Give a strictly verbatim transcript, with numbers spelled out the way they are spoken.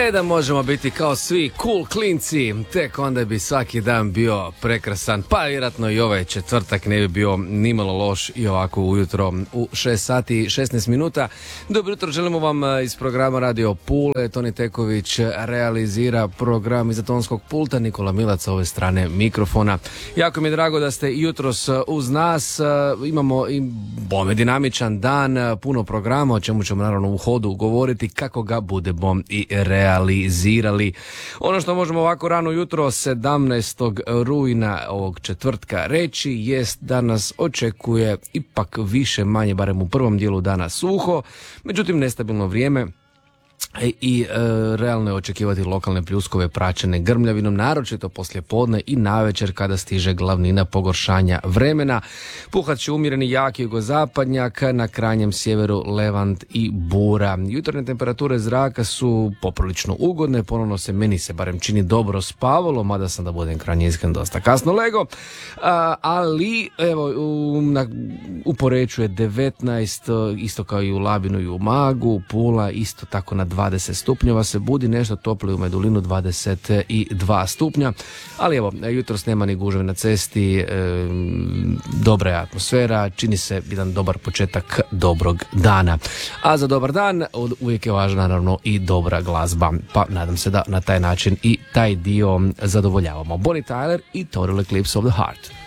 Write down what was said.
E da možemo biti kao svi cool klinci, tek onda bi svaki dan bio prekrasan, pa vjerojatno i ovaj četvrtak ne bi bio nimalo loš i ovako ujutro u šest sati i šesnaest minuta. Dobro jutro, želimo vam iz programa Radio Pule. Toni Teković realizira program iza tonskog pulta, Nikola Milac ove strane mikrofona. Jako mi je drago da ste jutros uz nas. Imamo i bome dinamičan dan, puno programa, o čemu ćemo naravno u hodu govoriti kako ga budemo i realizirali. Ono što možemo ovako rano jutro sedamnaestog rujna ovog četvrtka reći jest da nas očekuje ipak više manje, barem u prvom dijelu dana, suho, međutim nestabilno vrijeme i e, realno je očekivati lokalne pljuskove praćene grmljavinom, naročito poslije podne i navečer kada stiže glavnina pogoršanja vremena. Puhat će umjereni jaki jugozapadnjak, na krajnjem sjeveru levant i bura. Jutarnje temperature zraka su poprilično ugodne, ponovno se meni se barem čini dobro spavalo, mada sam, da budem krajnje iskren, dosta kasno lego, a, ali evo u, na, u Poreču je devetnaest, isto kao i u Labinu i u Magu, Pula isto tako na dvadeset stupnjeva se budi, nešto toplije u Medulinu dvadeset dva stupnja, ali evo, jutros nema ni gužve na cesti, e, dobra je atmosfera, čini se jedan dobar početak dobrog dana. A za dobar dan uvijek je važna naravno i dobra glazba, pa nadam se da na taj način i taj dio zadovoljavamo. Bonnie Tyler i Total Eclipse of the Heart.